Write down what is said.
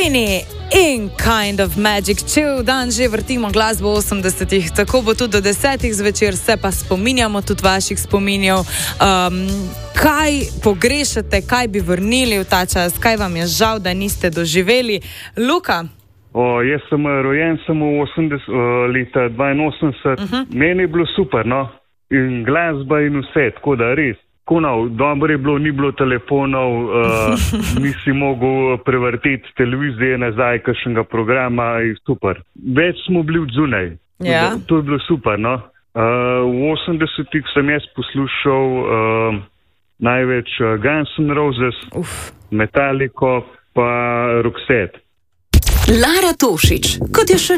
pomeni In Kind of Magic. Cel dan že vrtimo glasbo 80-ih, tako bo tudi do 10-ih zvečer, se pa spominjamo tudi vaših spominjev. Kaj pogrešate, kaj bi vrnili v ta čas, kaj vam je žal, da niste doživeli? Luka? Jaz sem rojen samo leta 82, Meni je bilo super, no? In glasba in vse, tako da res. Dobro je bilo, ni bilo telefonov, nisi mogel prevrteti televizije nazaj, kakšnega programa, je super. Več smo bili odzunaj. Ja. To je bilo super, no? V 80-ih sem jaz poslušal največ Guns N' Roses, Metallico pa Roxette. Lara Tošić, kot je še